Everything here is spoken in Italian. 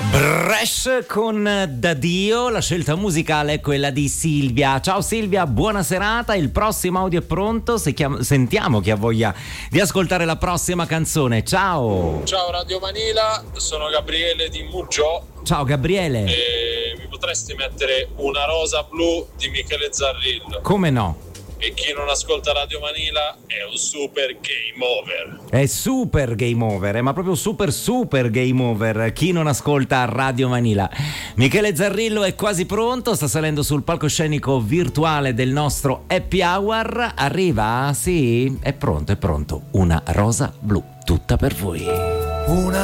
Bresh con Da Dio, la scelta musicale è quella di Silvia. Ciao Silvia, buona serata, il prossimo audio è pronto, sentiamo chi ha voglia di ascoltare la prossima canzone. Ciao. Ciao Radio Manila, sono Gabriele di Muggiò. Ciao Gabriele. E mi potresti mettere Una rosa blu di Michele Zarrillo? Come no? E chi non ascolta Radio Manila è un super game over. È super game over, ma proprio super game over. Chi non ascolta Radio Manila? Michele Zarrillo è quasi pronto, sta salendo sul palcoscenico virtuale del nostro Happy Hour. Arriva? Sì, è pronto. Una rosa blu, tutta per voi. Una